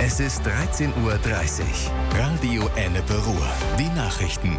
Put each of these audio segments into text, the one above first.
Es ist 13:30 Uhr. Radio Ennepe Ruhr. Die Nachrichten.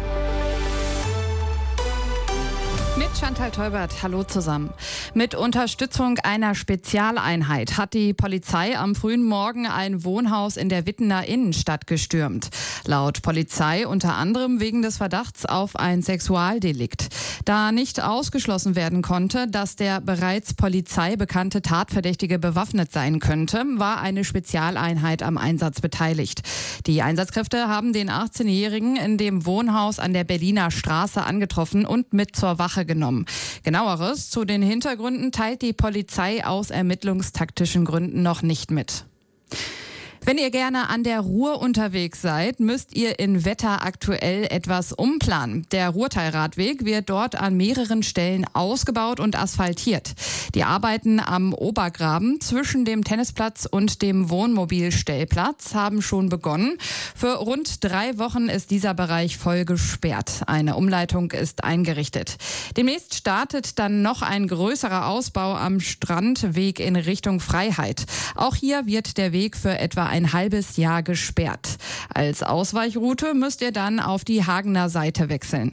Mit Chantal Teubert, hallo zusammen. Mit Unterstützung einer Spezialeinheit hat die Polizei am frühen Morgen ein Wohnhaus in der Wittener Innenstadt gestürmt. Laut Polizei unter anderem wegen des Verdachts auf ein Sexualdelikt. Da nicht ausgeschlossen werden konnte, dass der bereits Polizei bekannte Tatverdächtige bewaffnet sein könnte, war eine Spezialeinheit am Einsatz beteiligt. Die Einsatzkräfte haben den 18-Jährigen in dem Wohnhaus an der Berliner Straße angetroffen und mit zur Wache genommen. Genaueres zu den Hintergründen teilt die Polizei aus ermittlungstaktischen Gründen noch nicht mit. Wenn ihr gerne an der Ruhr unterwegs seid, müsst ihr in Wetter aktuell etwas umplanen. Der Ruhrteilradweg wird dort an mehreren Stellen ausgebaut und asphaltiert. Die Arbeiten am Obergraben zwischen dem Tennisplatz und dem Wohnmobilstellplatz haben schon begonnen. Für rund 3 Wochen ist dieser Bereich voll gesperrt. Eine Umleitung ist eingerichtet. Demnächst startet dann noch ein größerer Ausbau am Strandweg in Richtung Freiheit. Auch hier wird der Weg für etwa ein halbes Jahr gesperrt. Als Ausweichroute müsst ihr dann auf die Hagener Seite wechseln.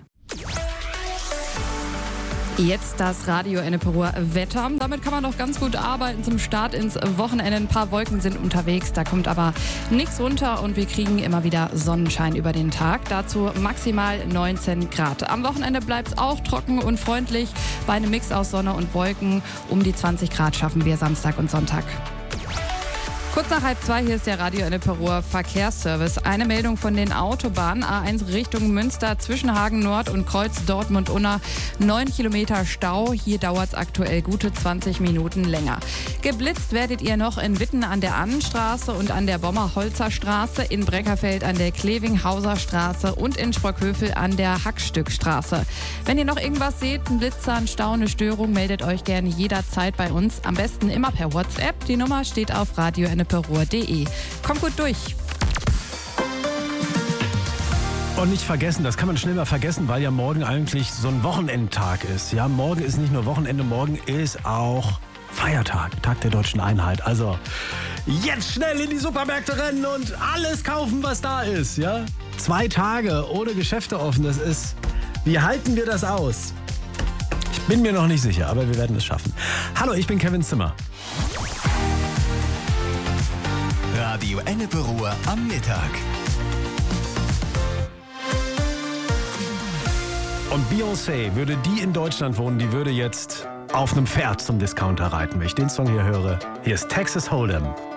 Jetzt das Radio Ennepe Ruhr Wetter. Damit kann man doch ganz gut arbeiten zum Start ins Wochenende. Ein paar Wolken sind unterwegs, da kommt aber nichts runter und wir kriegen immer wieder Sonnenschein über den Tag. Dazu maximal 19 Grad. Am Wochenende bleibt es auch trocken und freundlich. Bei einem Mix aus Sonne und Wolken um die 20 Grad schaffen wir Samstag und Sonntag. Kurz nach 1:30 hier ist der Radio Ennepe Ruhr Verkehrsservice. Eine Meldung von den Autobahnen. A1 Richtung Münster zwischen Hagen Nord und Kreuz Dortmund-Unna. 9 Kilometer Stau. Hier dauert es aktuell gute 20 Minuten länger. Geblitzt werdet ihr noch in Witten an der Annenstraße und an der Bommer-Holzer Straße, in Breckerfeld an der Klevinghauser Straße und in Sprockhövel an der Hackstückstraße. Wenn ihr noch irgendwas seht, ein Blitzer, ein Stau, eine Störung, meldet euch gerne jederzeit bei uns. Am besten immer per WhatsApp. Die Nummer steht auf radioenneperuhr.de. Kommt gut durch. Und nicht vergessen, das kann man schnell mal vergessen, weil ja morgen eigentlich so ein Wochenendtag ist. Ja, morgen ist nicht nur Wochenende, morgen ist auch Feiertag, Tag der Deutschen Einheit. Also jetzt schnell in die Supermärkte rennen und alles kaufen, was da ist. Ja? 2 Tage ohne Geschäfte offen, das ist... Wie halten wir das aus? Ich bin mir noch nicht sicher, aber wir werden es schaffen. Hallo, ich bin Kevin Zimmer. Radio Ennepe Ruhr am Mittag. Und Beyoncé, würde die in Deutschland wohnen, die würde jetzt auf einem Pferd zum Discounter reiten. Wenn ich den Song hier höre, hier ist Texas Hold'em.